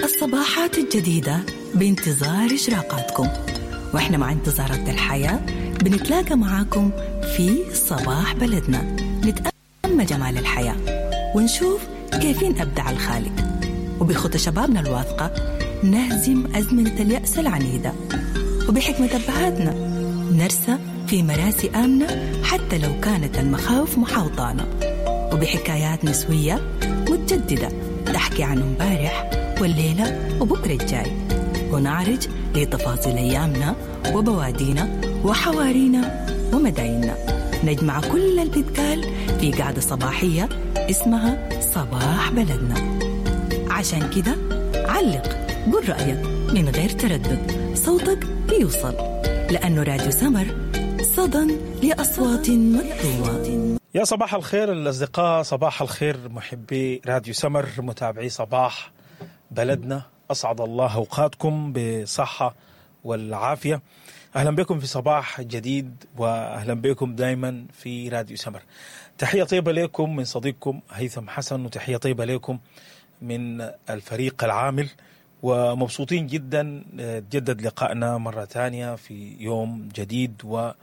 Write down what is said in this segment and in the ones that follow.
الصباحات الجديدة بانتظار إشراقاتكم، وإحنا مع انتظارات الحياة بنتلاقى معاكم في صباح بلدنا، نتأمل جمال الحياة ونشوف كيفين أبدع الخالق، وبخطى شبابنا الواثقة نهزم أزمنة اليأس العنيدة، وبحكمة أبهاتنا نرسى في مراسي آمنة حتى لو كانت المخاوف محاوطانا، وبحكايات نسوية متجددة تحكي عن امبارح والليلة وبكرة الجاي، ونعرج لتفاصيل أيامنا وبوادينا وحوارينا ومدايننا، نجمع كل اللي بيتقال في قعدة صباحية اسمها صباح بلدنا. عشان كده علق، قل رأيك من غير تردد، صوتك بيوصل، لأنه راديو سمر صدى لأصوات مكتومة. يا صباح الخير الأصدقاء، صباح الخير محبي راديو سمر، متابعي صباح بلدنا، أسعد الله أوقاتكم بصحة والعافية. أهلا بكم في صباح جديد، وأهلا بكم دايما في راديو سمر. تحية طيبة لكم من صديقكم هيثم حسن، وتحية طيبة لكم من الفريق العامل، ومبسوطين جدا تجدد لقائنا مرة ثانية في يوم جديد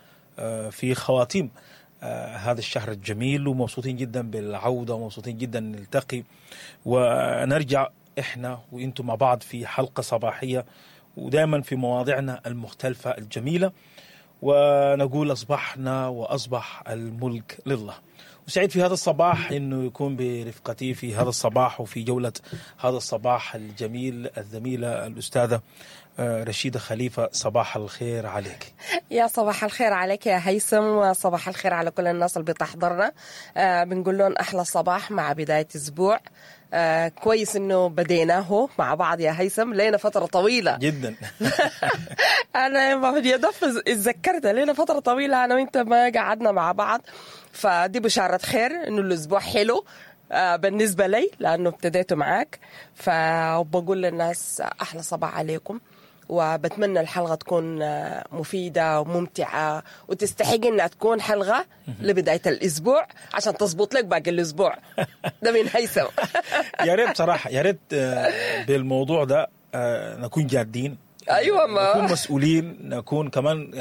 وفي خواتيم هذا الشهر الجميل، ومبسوطين جدا بالعودة، ومبسوطين جدا نلتقي ونرجع إحنا وإنتم مع بعض في حلقة صباحية، ودائما في مواضيعنا المختلفة الجميلة، ونقول أصبحنا وأصبح الملك لله. وسعيد في هذا الصباح إنه يكون برفقتي في هذا الصباح وفي جولة هذا الصباح الجميل الزميلة الأستاذة رشيدة خليفة. صباح الخير عليك. يا صباح الخير عليك يا هيثم، وصباح الخير على كل الناس اللي بتحضرنا. بنقول لهم أحلى صباح مع بداية أسبوع. كويس إنه بديناه مع بعض يا هيثم، لينا فترة طويلة جدا. أنا ما بدي أدفز اتذكرت لينا فترة طويلة أنا وإنت ما قعدنا مع بعض، فدي بشارة خير إنه الأسبوع حلو بالنسبة لي لأنه ابتديته معاك. فبقول للناس أحلى صباح عليكم، وبتمنى الحلقة تكون مفيدة وممتعة وتستحق إنها تكون حلقة لبداية الأسبوع عشان تزبط لك باقي الأسبوع. ده من هيثم. يا ريت صراحة، يا ريت بالموضوع ده نكون جادين، أيوة، ما نكون مسؤولين، نكون كمان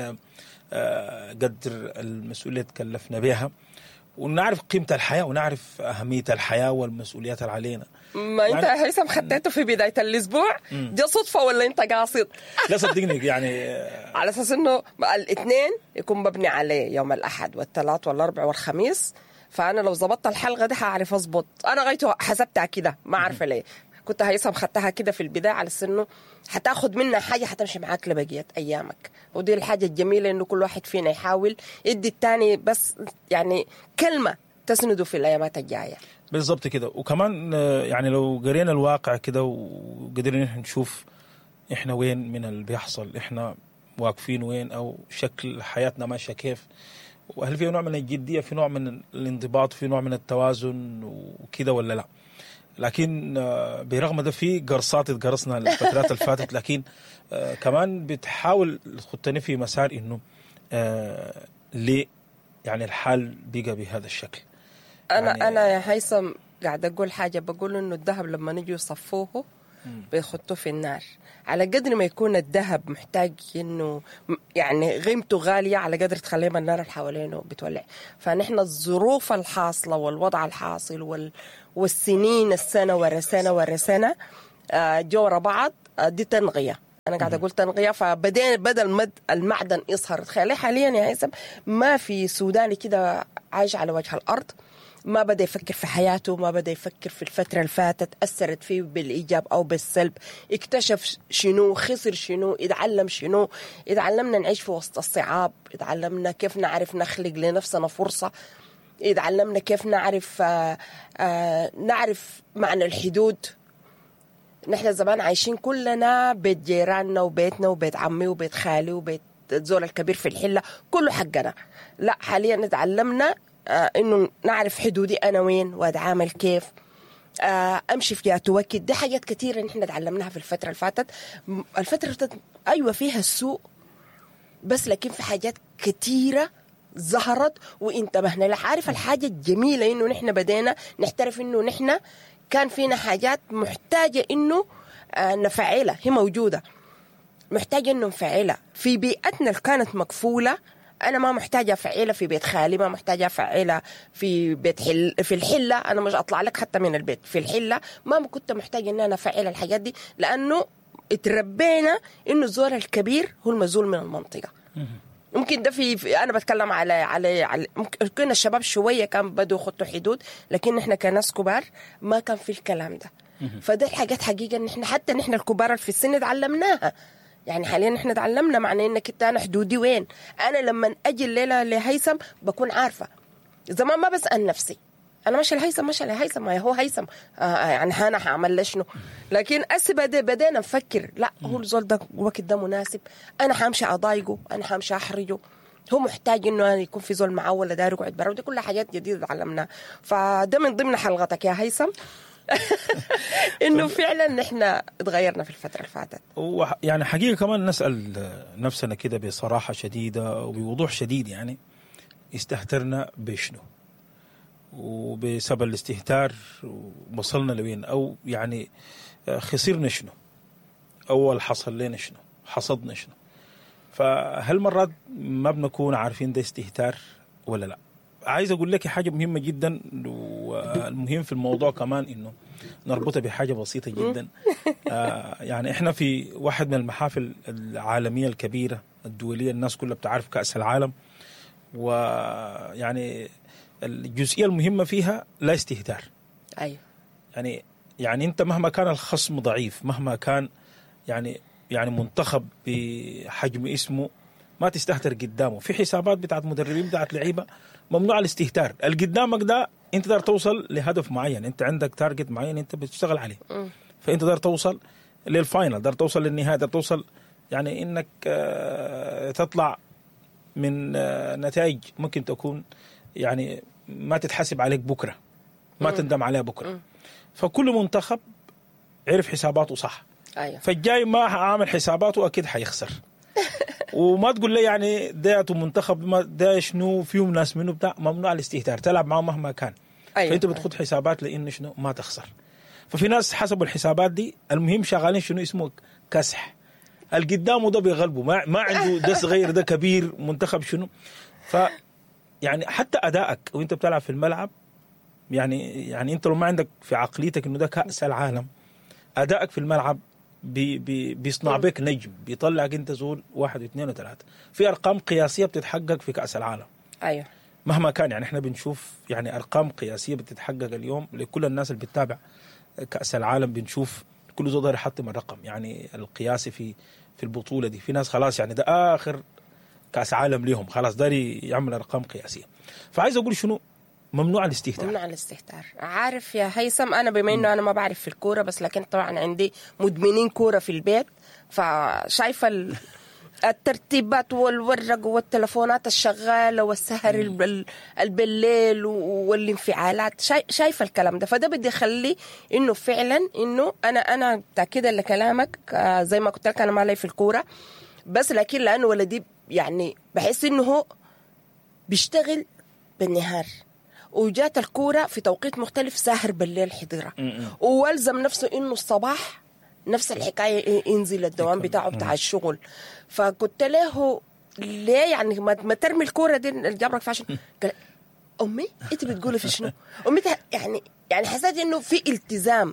قدر المسؤولية تكلفنا بها، ونعرف قيمة الحياة ونعرف أهمية الحياة والمسؤوليات اللي علينا. ما أنت يعني هيثم خدته في بداية الأسبوع، دي صدفة ولا أنت قاصد؟ لا صدقني، يعني على أساس إنه الاثنين يكون مبني عليه يوم الأحد والثلاث والأربع والخميس، فأنا لو زبطت الحلقة دي هعرف أضبط. أنا غايته حسبتها كده، ما عارفة ليه كنت هيثم خدتها كده في البداية على إنه هتاخد منها حاجة هتمشي معاك لبقية أيامك، ودي الحاجة الجميلة إنه كل واحد فينا يحاول يدي التاني بس يعني كلمة تسنده في الأيامات الجاية. بالضبط كده. وكمان يعني لو قرينا الواقع كده وقدرنا نشوف إحنا وين من اللي بيحصل، إحنا واقفين وين، أو شكل حياتنا ماشية كيف، وهل في نوع من الجدية، في نوع من الانضباط، في نوع من التوازن وكده ولا لا. لكن برغم ده في قرصات اتقرصنا الفترات الفاتت، لكن كمان بتحاول تخطني في مسار إنه ليه يعني الحال بيقى بهذا الشكل. أنا يا هيثم قاعد أقول حاجة، بقول إنه الذهب لما نجي يصفوه بيخطوه في النار. على قدر ما يكون الذهب محتاج إنه يعني قيمته غالية، على قدر تخليه من النار اللي حوالينه بتولع. فنحن الظروف الحاصلة والوضع الحاصل والسنين السنة ورا سنة ورا سنة جو ورا بعض، دي تنغية. أنا قاعد أقول تنغية. بدل المعدن يظهر. تخيلي حاليا يا هيثم ما في سوداني كده عايش على وجه الأرض ما بدأ يفكر في حياته، ما بدأ يفكر في الفترة اللي فاتت أثرت فيه بالإيجاب أو بالسلب، اكتشف شنو، خسر شنو، يتعلم شنو. يتعلمنا نعيش في وسط الصعاب، يتعلمنا كيف نعرف نخلق لنفسنا فرصة، يتعلمنا كيف نعرف نعرف معنى الحدود. نحن زمان عايشين كلنا بيت جيراننا وبيتنا وبيت عمي وبيت خالي وبيت الزول الكبير في الحلة كله حقنا. لا، حاليا نتعلمنا إنه نعرف حدودي أنا وين وأتعامل كيف، أمشي في جهة وكد. دي حاجات كتيرة نحن تعلمناها في الفترة اللي فاتت. أيوة فيها السوء، بس لكن في حاجات كتيرة ظهرت وانتبهنا لها. عارف الحاجة الجميلة إنه نحن بدينا نحترف إنه نحن كان فينا حاجات محتاجة إنه نفعلها، هي موجودة، محتاجة إنه نفعلها في بيئتنا اللي كانت مقفولة. أنا ما محتاجة أفعلها في بيت خالي، ما محتاجة أفعلها في بيت في الحلة. أنا مش أطلع لك حتى من البيت في الحلة، ما كنت محتاجة إن أنا أفعل الحاجات دي، لأنه اتربينا إنه الزول الكبير هو المسؤول من المنطقة. ممكن ده في أنا بتكلم على ممكن الشباب شوية كان بدوا يخطوا حدود، لكن إحنا كناس كبار ما كان في الكلام ده. فده الحاجات حقيقة إن إحنا حتى نحن الكبار في السن تعلمناها. يعني حاليا إحنا تعلمنا معنى إنك أنا حدودي وين. أنا لما أجي الليلة لهيثم بكون عارفة. زمان ما بسأل نفسي أنا ماشي لهيثم ما هو هيثم يعني أنا هعمل له شنو. لكن بدينا نفكر لا هو الزول ده وقت ده مناسب، أنا همشي أضايقه، أنا همشي أحرجه، هو محتاج إنه يكون في زول معاه ولا داير يقعد برا. ودي كلها حاجات جديدة تعلمناها. فده من ضمن حلقتك يا هيثم إنه فعلا نحن اتغيرنا في الفترة اللي فاتت. يعني حقيقة كمان نسأل نفسنا كده بصراحة شديدة وبوضوح شديد، يعني استهترنا بشنو؟ وبسبب الاستهتار وصلنا لوين؟ أو يعني خسرنا شنو؟ أول حصل لنا شنو؟ حصدنا شنو؟ فهل مرات ما بنكون عارفين ده استهتار ولا لا؟ عايز أقول لك حاجة مهمة جدا، والمهم في الموضوع كمان إنه نربطها بحاجة بسيطة جدا. يعني إحنا في واحد من المحافل العالمية الكبيرة الدولية، الناس كلها بتعرف كأس العالم، ويعني الجزئية المهمة فيها لا استهتار. أيوة. يعني أنت مهما كان الخصم ضعيف، مهما كان يعني منتخب بحجم اسمه، ما تستهتر قدامه. في حسابات بتاعت مدربين بتاعت لعيبة ممنوع الاستهتار. القدامك ده انت تقدر توصل لهدف معين، انت عندك تارجت معين انت بتشتغل عليه، فانت تقدر توصل للفاينل، تقدر توصل للنهاية، تقدر توصل يعني انك تطلع من نتائج ممكن تكون يعني ما تتحسب عليك بكرة، ما تندم عليها بكرة. فكل منتخب عرف حساباته صح. أيوة. فالجاي ما عامل حساباته أكيد حيخسر. وما تقول لي يعني ديت منتخب ما ده شنو فيهم ناس منه بتاع، ممنوع الاستهتار، تلعب معه مهما كان. أيوة. فأنت بتخد حسابات لأن شنو ما تخسر. ففي ناس حسبوا الحسابات دي، المهم شغالين شنو اسمه كسح القدامه ده بيغلبه، ما عنده ده صغير ده كبير منتخب شنو. ف يعني حتى أدائك وانت بتلعب في الملعب، يعني انت لو ما عندك في عقليتك انه ده كأس العالم، أدائك في الملعب بيصنع بك نجم، بيطلعك انت زول 1 و2 و3. في أرقام قياسية بتتحقق في كأس العالم. أيوة. مهما كان يعني احنا بنشوف يعني أرقام قياسية بتتحقق اليوم لكل الناس اللي بتتابع كأس العالم. بنشوف كل زول يحطم الرقم يعني القياسي في البطولة دي. في ناس خلاص يعني ده آخر كأس عالم ليهم، خلاص داري يعمل أرقام قياسية. فعايز أقول شنو؟ ممنوع الاستهتار. ممنوع الاستهتار. عارف يا هيثم، أنا بما إنه أنا ما بعرف في الكورة، بس لكن طبعا عندي مدمنين كورة في البيت، فشايفة الترتيبات والورق والتلفونات الشغالة والسهر بالليل والانفعالات، شايفة الكلام ده. فده بدي يخلي إنه فعلا إنه أنا تأكيدا لكلامك، زي ما قلت لك أنا ما لي في الكورة، بس لكن لأنه ولدي يعني بحس إنه هو بيشتغل بالنهار، وجات الكورة في توقيت مختلف، ساهر بالليل حضيرة، والزم نفسه إنه الصباح نفس الحكاية ينزل الدوام بتاعه بتاع الشغل. فقلت له ليه يعني ما ترمي الكورة دي اللي جابرك فاشن؟ قال أمي أنت بتقولي في شنو؟ أمي يعني حسيت إنه في التزام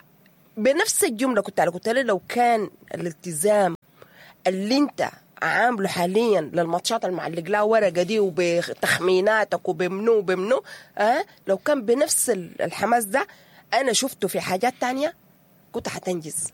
بنفس الجملة. قلت له لو كان الالتزام اللي أنت عامله حاليا للماتشات المعلق لها ورقة دي وبتخميناتك وبمنو لو كان بنفس الحماس ده أنا شفته في حاجات تانية كنت حتنجز.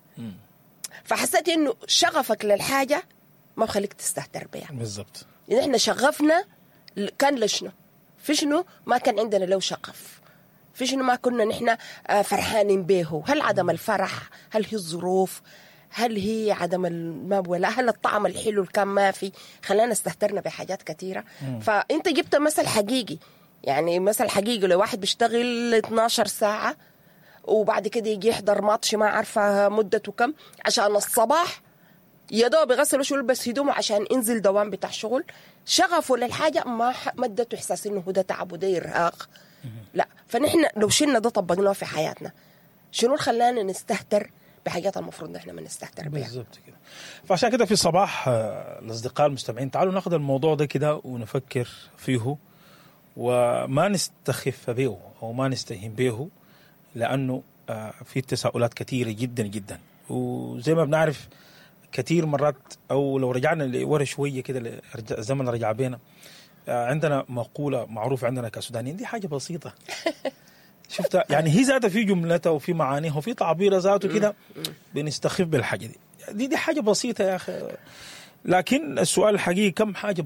فحسيت إنه شغفك للحاجة ما بخليك تستهتر بيها. بالضبط. يعني إحنا شغفنا كان لشنو؟ في شنو ما كان عندنا لو شغف؟ في شنو ما كنا نحن فرحانين به؟ هل عدم الفرح؟ هل هي الظروف؟ هل هي عدم المبولة؟ هل الطعم الحلو اللي كان ما في خلانا استهترنا بحاجات كثيرة؟ فأنت جبت مثل حقيقي، يعني مثل حقيقي لو واحد بيشتغل 12 ساعة وبعد كده يجي يحضر ماتش ما عارفة مدته كم عشان الصباح يا دوب يغسل وشه يلبس هدومه عشان ينزل دوام بتاع شغل. شغفه للحاجة ما مدته إحساس إنه ده تعب وده إرهاق. لا، فنحن لو شلنا ده طبقناه في حياتنا، شنو خلانا نستهتر بحاجات المفروض نحن ما نستهتر بها. بالضبط كده. فعشان كده في الصباح الأصدقاء المستمعين تعالوا ناخذ الموضوع ده كده ونفكر فيه وما نستخف به أو ما نستهين به، لأنه في تساؤلات كثيرة جدا جدا. وزي ما بنعرف كثير مرات، أو لو رجعنا لورا شوية كده الزمن رجع بينا، عندنا مقولة معروفة عندنا كسودانيين، دي حاجة بسيطة شفتها يعني، هي ذاتها في جملتها وفي معانيها وفي تعبيرها ذاته كده بنستخف بالحاجة دي حاجة بسيطة يا أخي. لكن السؤال الحقيقي كم حاجة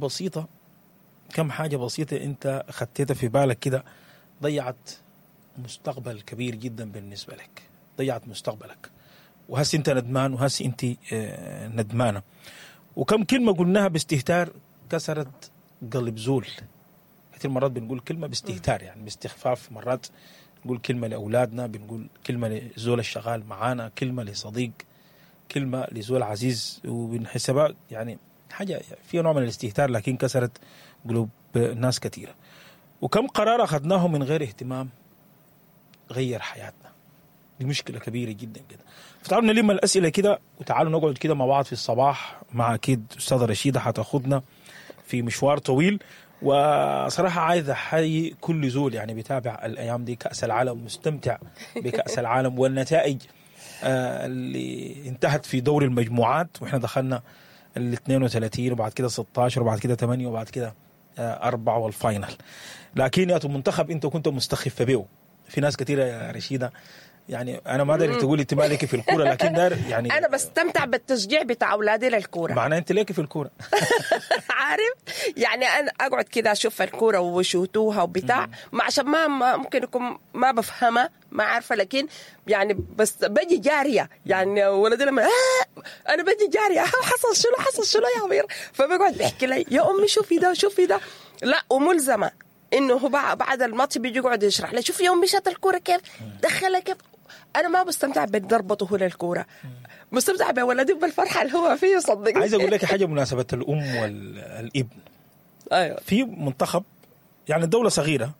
بسيطة أنت خدتها في بالك كده ضيعت مستقبل كبير جدا بالنسبة لك، ضيعت مستقبلك، وهسي أنت ندمان وهسي أنت ندمانة. وكم كلمة قلناها باستهتار كسرت قلب زول. كثير مرات بنقول كلمة باستهتار يعني باستخفاف، مرات نقول كلمة لأولادنا، بنقول كلمة لزول الشغال معانا، كلمة لصديق، كلمة لزول عزيز، وبنحسبها يعني حاجة فيها نوع من الاستهتار، لكن كسرت قلوب ناس كثيرة. وكم قرار أخذناه من غير اهتمام غير حياتنا. دي مشكلة كبيرة جدا كده. فتعالوا نلم الأسئلة كده وتعالوا نقعد كده مع بعض في الصباح مع أكيد أستاذة رشيدة حتاخدنا في مشوار طويل. وصراحة عايز أحيي كل زول يعني بيتابع الأيام دي كأس العالم، مستمتع بكأس العالم والنتائج اللي انتهت في دور المجموعات، وإحنا دخلنا 32 وبعد كده 16 وبعد كده 8 وبعد كده 4 والفاينل. لكن يا منتخب أنت كنت مستخف به. في ناس كثيرة يا رشيدة يعني أنا ما داري تقولي أنت مالك في الكورة، لكن دار يعني أنا بستمتع بالتشجيع بتاع أولادي للكورة. معناه أنت ليك في الكورة عارف يعني أنا أقعد كده أشوف الكورة وشوتوها وبتاع، ما عشان ما ممكن يكون ما بفهمها ما عارفة، لكن يعني بس بجي جارية يعني ولدي لما أنا بجي جارية حصل شنو يا عمير، فبقعد بيحكي لي يا أمي شوفي ده لا، وملزمة إنه هو بعد الماتش بيجي يقعد يشرح لي شوف يوم مشت الكورة كيف دخلها كيف. أنا ما بستمتع بضربته هو للكورة، مستمتع بولدي بالفرحة اللي هو فيه. صدقني عايز أقول لك حاجة مناسبة الأم والابن. أيوة. في منتخب يعني الدولة صغيرة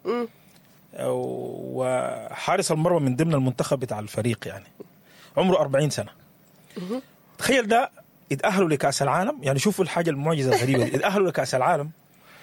وحارس المرمى من ضمن المنتخب بتاع الفريق يعني عمره 40 سنة. تخيل ده يتأهلوا لكأس العالم، يعني شوفوا الحاجة المعجزة الغريبة دي، يتأهلوا لكأس العالم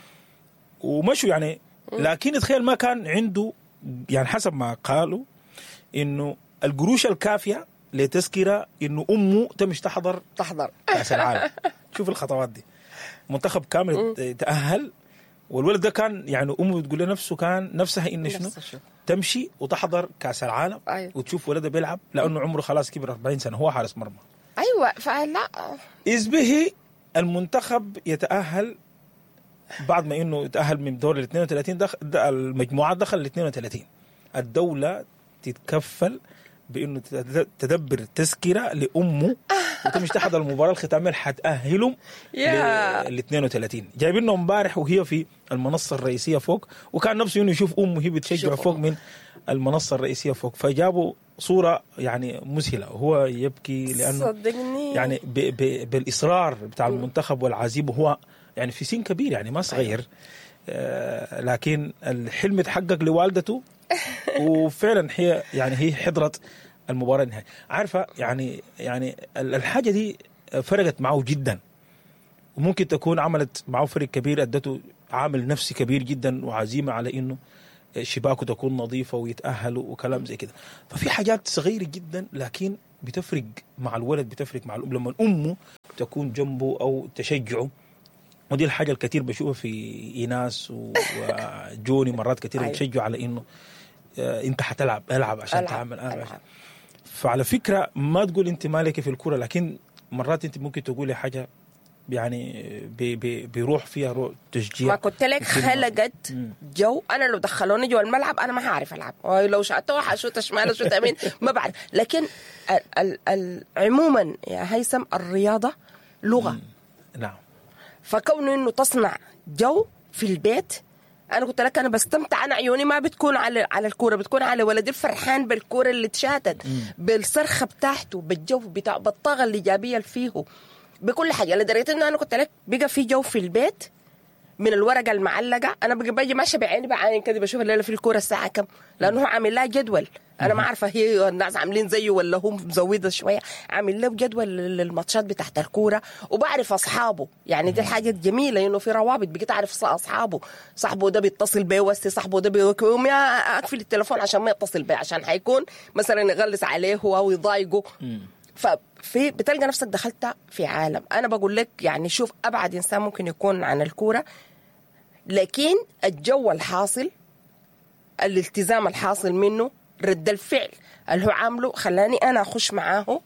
ومشوا يعني. لكن تخيل ما كان عنده يعني حسب ما قالوا إنه القروش الكافية لتذكرة إنه أمه تمش تحضر كأس العالم. شوف الخطوات دي، منتخب كامل تأهل والولد ده كان يعني أمه بتقول لنفسه كان نفسها إنه شنو تمشي وتحضر كأس العالم. أيوة. وتشوف ولده بيلعب لأنه عمره خلاص كبر 40 سنة، هو حارس مرمى. أيوة فلا إذ به المنتخب يتأهل بعد ما إنه يتأهل من دور ال 32 المجموعات دخل ال 32. الدولة تتكفل بإنه تدبر تذكرة لأمه وتمش تحضر المباراة الختامية حتأهلهم لل 32. جايبينه امبارح وهي في المنصة الرئيسية فوق، وكان نفسه إنه يشوف أمه هي بتشجع فوق من المنصة الرئيسية فوق، فجابوا صورة يعني مسهلة وهو يبكي لأنه صدقني يعني بالإصرار بتاع المنتخب والعزيمة، هو يعني في سن كبير يعني ما صغير. لكن الحلم تحقق لوالدته وفعلا هي حضرت المباراة النهائية. عارفة يعني الحاجة دي فرقت معه جدا، وممكن تكون عملت معه فرق كبير، أدته عامل نفسي كبير جدا وعزيمة على إنه شباكه تكون نظيفة ويتأهلوا وكلام زي كده. ففي حاجات صغيرة جدا لكن بتفرق مع الولد، بتفرق مع الأم لما أمه تكون جنبه أو تشجعه. ودي الحاجة الكثير بشوفها في إيناس وجوني مرات كثير بتشجعوا على إنه أنت ألعب عشان تعمل. فعلى فكرة ما تقول أنت مالك في الكرة، لكن مرات أنت ممكن تقولي حاجة يعني بيروح فيها روح تشجيع. ما كنت لك خلقت جو. أنا لو دخلوني جو الملعب أنا ما هعرف ألعب، لو شاطوا حشوت شمال شوت يمين ما بعرف. لكن عموما يا هيثم الرياضة لغة. نعم. فكونه إنه تصنع جو في البيت، أنا قلت لك أنا بستمتع. أنا عيوني ما بتكون على الكورة، بتكون على ولدي الفرحان بالكورة اللي تشاتت، بالصرخة بتاعته، بالجو بتاع، بالطاقة الإيجابية اللي فيه، بكل حاجة. لدرجة إنه أنا قلت لك بقى في جو في البيت من الورقه المعلقه. انا باجي ماشيه بعيني بعين كده بشوف الليله في الكوره الساعه كم، لانه هو عامل لها جدول. انا ما عارفه هي الناس عاملين زيه ولا هو مزوده شويه، عامل له جدول للماتشات بتاعت الكوره وبعرف اصحابه. يعني دي الحاجه الجميله انه في روابط، بقيت اعرف اصحابه. صاحبه ده بيتصل بيه وسي، صاحبه ده بيقوم يا اقفل التليفون عشان ما يتصل بيه، عشان حيكون مثلا يغلس عليه او يضايقه. ففي بتلقى نفسك دخلت في عالم. انا بقول لك يعني شوف ابعد انسان ممكن يكون عن الكوره، لكن الجو الحاصل، الالتزام الحاصل منه، رد الفعل اللي هو عامله خلاني انا اخش معاه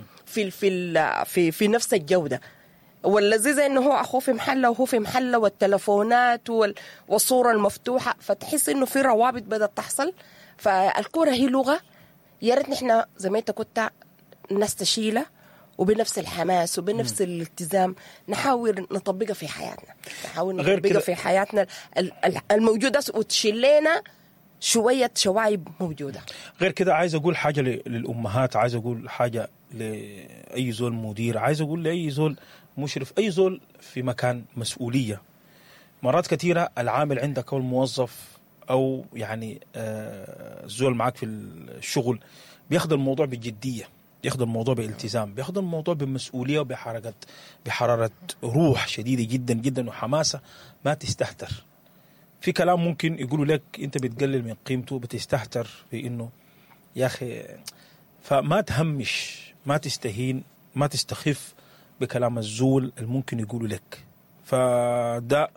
في نفس الجوده. واللذيذ انه هو اخوه في محله وهو في محله، والتلفونات والصوره المفتوحه، فتحس انه في روابط بدات تحصل. فالكوره هي لغه، يا ريت نحن زي ما انت كنت الناس تشيلها وبنفس الحماس وبنفس الالتزام نحاول نطبقها في حياتنا، نحاول نطبقها في حياتنا الموجودة وتشيل لنا شوية شوايب موجودة. غير كده عايز أقول حاجة للأمهات، عايز أقول حاجة لأي زول مدير، عايز أقول لأي زول مشرف، أي زول في مكان مسؤولية. مرات كثيرة العامل عندك أو الموظف أو يعني الزول معك في الشغل بياخد الموضوع بجدية، بياخد الموضوع بالتزام، بياخد الموضوع بمسؤولية بحرارة روح شديدة جدا جدا وحماسة ما تستهتر. في كلام ممكن يقولوا لك انت بتقلل من قيمته، بتستهتر في انه يا اخي، فما تهمش، ما تستهين، ما تستخف بكلام الزول الممكن يقولوا لك. فده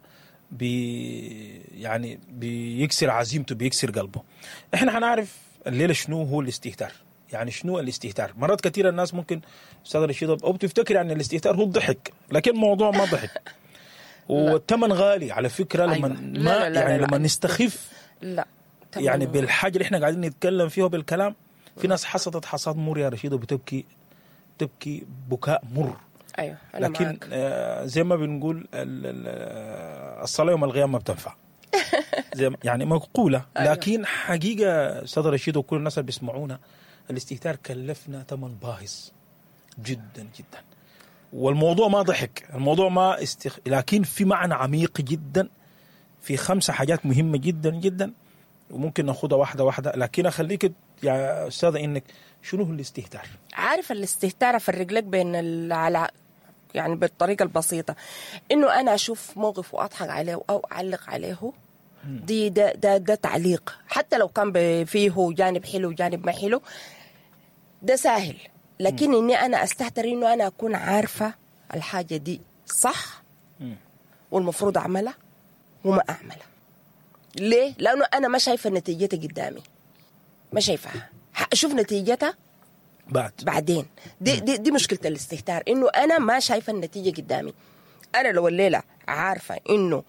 يعني بيكسر عزيمته، بيكسر قلبه. احنا هنعرف الليلة شنو هو الاستهتار. يعني شنو الاستهتار؟ مرات كثيرة الناس ممكن استاذ رشيد او بتفتكر يعني الاستهتار هو الضحك، لكن الموضوع ما ضحك والثمن غالي على فكرة. لما ما يعني لما نستخف يعني بالحاجة اللي احنا قاعدين نتكلم فيها بالكلام، في ناس حصدت حصاد مر يا رشيد وبتبكي بكاء مر. ايوه أنا لكن معك. زي ما بنقول الصلاة يوم القيامة ما بتنفع زي يعني مقولة. لكن حقيقة استاذ رشيد وكل الناس اللي بيسمعونا، الاستهتار كلفنا ثمن باهظ جدا جدا. والموضوع ما ضحك، الموضوع ما لكن في معنى عميق جدا، في 5 حاجات مهمة جدا جدا، وممكن ناخدها واحدة واحدة. لكن أخليك يا أستاذة إنك شنو هو الاستهتار؟ عارف الاستهتار أفرق لك بين يعني بالطريقة البسيطة، إنه أنا أشوف موقف وأضحك عليه أو أعلق عليه، ده تعليق، حتى لو كان فيه جانب حلو وجانب ما حلو، ده سهل. لكن إني أنا أستهتر إنه أنا أكون عارفة الحاجة دي صح والمفروض أعملها وما أعملها. ليه؟ لأنه أنا ما شايفة نتيجتها قدامي، ما شايفها، أشوف نتيجتها بعدين. دي مشكلة الاستهتار، إنه أنا ما شايفة النتيجة قدامي. أنا لو الليلة عارفة إنه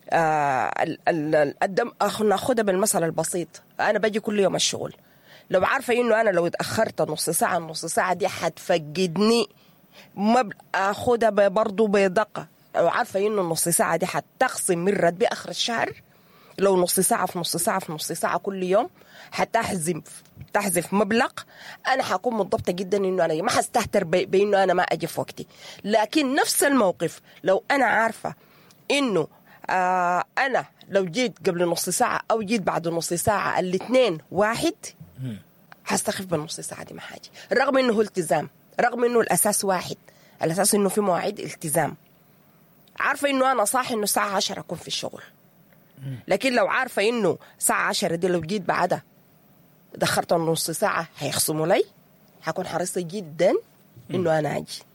الدم، ناخدها بالمثل البسيط، أنا باجي كل يوم الشغل، لو عارفة إنه أنا لو اتأخرت نص ساعة دي حتفقدني، ما أخدها برضو بدقة. لو عارفة إنه النص ساعة دي حتخصم من راتبي آخر الشهر، لو نص ساعة في نص ساعة كل يوم تحذف مبلغ، أنا حكون مضبطة جدا إنه أنا ما حستهتر بإنه أنا ما أجي في وقتي. لكن نفس الموقف لو أنا عارفة إنه أنا لو جيت قبل نص ساعة أو جيت بعد نص ساعة، الاثنين واحد، حستخف بالنص ساعة دي ما حاجة، رغم إنه التزام، رغم إنه الأساس واحد، الأساس إنه في مواعيد التزام. عارفة إنه أنا صح إنه الساعة 10 أكون في الشغل، لكن لو عارفة إنه الساعة 10 دي لو جيت بعدها دخرت نص ساعة هيخصموا لي، حكون حريصة جدا إنه أنا أجي.